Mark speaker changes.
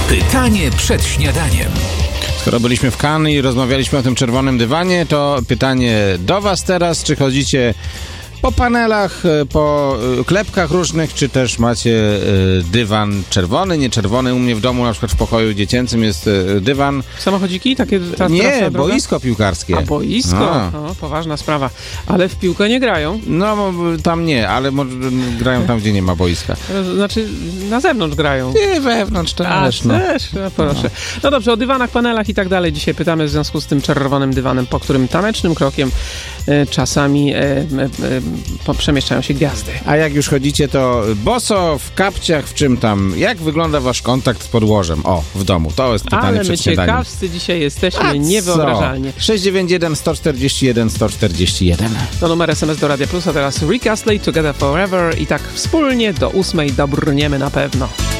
Speaker 1: Pytanie przed śniadaniem.
Speaker 2: Skoro byliśmy w Cannes i rozmawialiśmy o tym czerwonym dywanie, to pytanie do was teraz, czy chodzicie po panelach, po klepkach różnych, czy też macie dywan czerwony, nie czerwony? U mnie w domu, na przykład w pokoju dziecięcym jest dywan.
Speaker 3: Samochodziki? Takie
Speaker 2: Nie, boisko piłkarskie.
Speaker 3: A boisko? O, poważna sprawa. Ale w piłkę nie grają?
Speaker 2: No, tam nie, ale grają tam, gdzie nie ma boiska.
Speaker 3: Znaczy, na zewnątrz grają.
Speaker 2: Nie, wewnątrz też.
Speaker 3: Też? No, proszę. No dobrze, o dywanach, panelach i tak dalej dzisiaj pytamy w związku z tym czerwonym dywanem, po którym tanecznym krokiem czasami przemieszczają się gwiazdy.
Speaker 2: A jak już chodzicie, to boso, w kapciach, w czym tam? Jak wygląda wasz kontakt z podłożem? O, w domu. To jest pytanie
Speaker 3: Ale
Speaker 2: przed
Speaker 3: my
Speaker 2: śniadaniem.
Speaker 3: ciekawscy dzisiaj jesteśmy, niewyobrażalnie.
Speaker 2: 691 141 141.
Speaker 3: To numer SMS do Radia Plus, a teraz Rick Astley, Together Forever i tak wspólnie do 8 dobrniemy na pewno.